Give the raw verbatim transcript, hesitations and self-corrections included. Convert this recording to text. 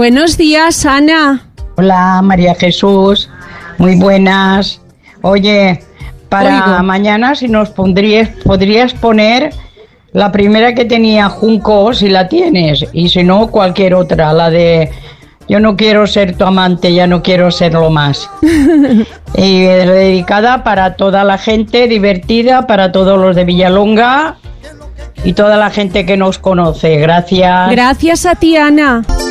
Buenos días, Ana. Hola, María Jesús. Muy buenas. Oye, para Oigo. mañana si nos pondrías, podrías poner la primera que tenía Junco, si la tienes, y si no, cualquier otra, la de yo no quiero ser tu amante, ya no quiero serlo más. Y dedicada para toda la gente, divertida, para todos los de Villalonga y toda la gente que nos conoce. Gracias. Gracias a ti, Ana.